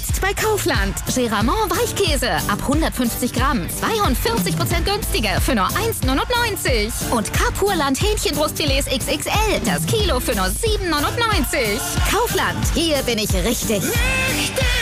Jetzt bei Kaufland. Geramont Weichkäse ab 150 Gramm. 42% günstiger für nur 1,99. Und Carpurland Hähnchenbrustfilets XXL. Das Kilo für nur 7,99. Kaufland. Hier bin ich richtig.